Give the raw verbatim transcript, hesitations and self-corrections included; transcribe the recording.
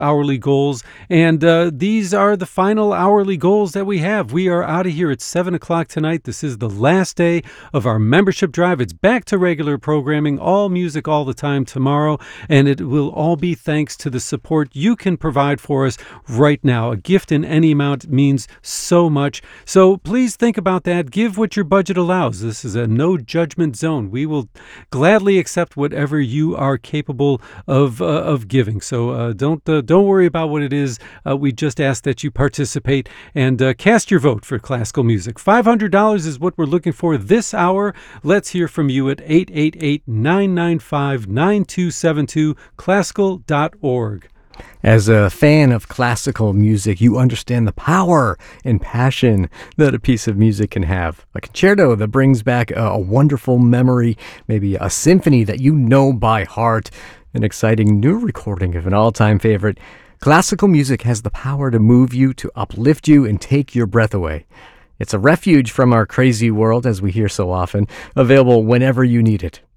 hourly goals, and uh, these are the final hourly goals that we have. We are out of here at seven o'clock tonight. This is the last day of our membership drive. It's back to regular programming, all music all the time tomorrow, and it will all be thanks to the support you can provide for us right now. A gift in any amount means so much, so please think about that. Give what your budget allows. This is a no judgment zone. We will gladly accept whatever you are capable of uh, of giving. So uh, don't uh, don't worry about what it is. Uh, we just ask that you participate and uh, cast your vote for classical music. five hundred dollars is what we're looking for this hour. Let's hear from you at eight eight eight, nine nine five, nine two seven two, classical dot org. As a fan of classical music, you understand the power and passion that a piece of music can have. A concerto that brings back a, a wonderful memory, maybe a symphony that you know by heart, an exciting new recording of an all-time favorite. Classical music has the power to move you, to uplift you, and take your breath away. It's a refuge from our crazy world, as we hear so often, available whenever you need it.